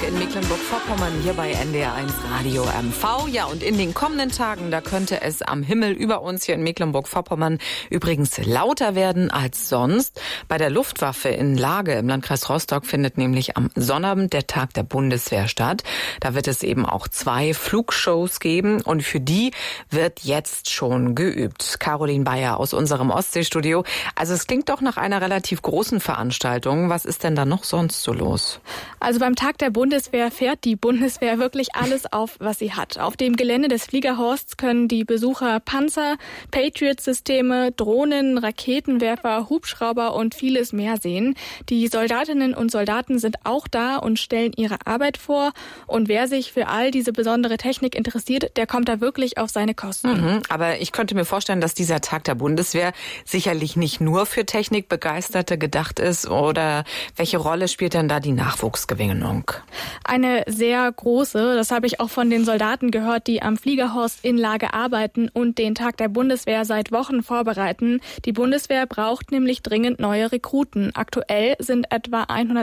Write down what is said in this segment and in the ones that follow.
in Mecklenburg-Vorpommern hier bei NDR1 Radio MV. Ja, und in den kommenden Tagen, da könnte es am Himmel über uns hier in Mecklenburg-Vorpommern übrigens lauter werden als sonst. Bei der Luftwaffe in Lage im Landkreis Rostock findet nämlich am Sonnabend der Tag der Bundeswehr statt. Da wird es eben auch 2 Flugshows geben und für die wird jetzt schon geübt. Caroline Bayer aus unserem Ostseestudio. Also es klingt doch nach einer relativ großen Veranstaltung. Was ist denn da noch sonst so los? Also beim Tag der Bundeswehr fährt die Bundeswehr wirklich alles auf, was sie hat. Auf dem Gelände des Fliegerhorsts können die Besucher Panzer, Patriot-Systeme, Drohnen, Raketenwerfer, Hubschrauber und vieles mehr sehen. Die Soldatinnen und Soldaten sind auch da und stellen ihre Arbeit vor. Und wer sich für all diese besondere Technik interessiert, der kommt da wirklich auf seine Kosten. Aber ich könnte mir vorstellen, dass dieser Tag der Bundeswehr sicherlich nicht nur für Technikbegeisterte gedacht ist. Oder welche Rolle spielt denn da die Nachwuchsgewinnung? Eine sehr große. Das habe ich auch von den Soldaten gehört, die am Fliegerhorst in Lage arbeiten und den Tag der Bundeswehr seit Wochen vorbereiten. Die Bundeswehr braucht nämlich dringend neue Rekruten. Aktuell sind etwa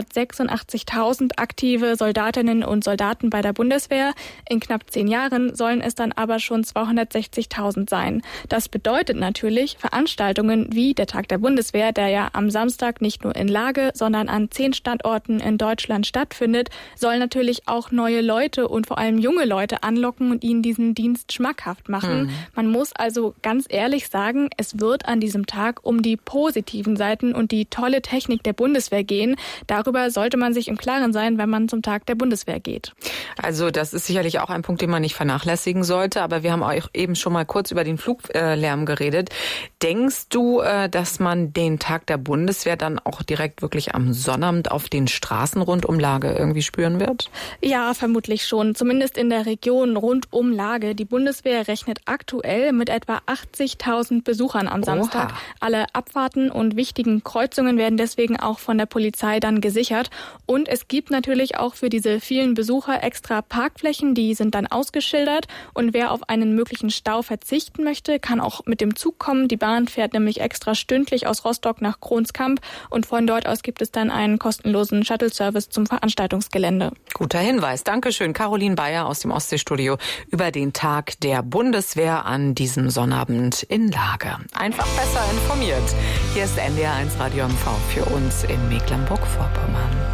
186.000 aktive Soldatinnen und Soldaten bei der Bundeswehr. In knapp 10 Jahren sollen es dann aber schon 260.000 sein. Das bedeutet natürlich, Veranstaltungen wie der Tag der Bundeswehr, der ja am Samstag nicht nur in Lage, sondern an 10 Standorten in Deutschland stattfindet, soll natürlich auch neue Leute und vor allem junge Leute anlocken und ihnen diesen Dienst schmackhaft machen. Man muss also ganz ehrlich sagen, es wird an diesem Tag um die positiven Seiten und die tolle Technik der Bundeswehr gehen. Darüber sollte man sich im Klaren sein, wenn man zum Tag der Bundeswehr geht. Also das ist sicherlich auch ein Punkt, den man nicht vernachlässigen sollte, aber wir haben auch eben schon mal kurz über den Fluglärm geredet. Denkst du, dass man den Tag der Bundeswehr dann auch direkt wirklich am Sonnabend auf den Straßen rund um Lage irgendwie spüren wird? Ja, vermutlich schon. Zumindest in der Region rund um Lage. Die Bundeswehr rechnet aktuell mit etwa 80.000 Besuchern am Samstag. Oha. Alle Abfahrten und wichtigen Kreuzungen werden deswegen auch von der Polizei dann gesichert. Und es gibt natürlich auch für diese vielen Besucher extra Parkflächen, die sind dann ausgeschildert. Und wer auf einen möglichen Stau verzichten möchte, kann auch mit dem Zug kommen. Die Bahn fährt nämlich extra stündlich aus Rostock nach Kronskamp und von dort aus gibt es dann einen kostenlosen Shuttle-Service zum Veranstaltungsgelände. Guter Hinweis. Dankeschön, Caroline Bayer aus dem Ostseestudio über den Tag der Bundeswehr an diesem Sonnabend in Lage. Einfach besser informiert. Hier ist NDR1 Radio MV für uns in Mecklenburg-Vorpommern.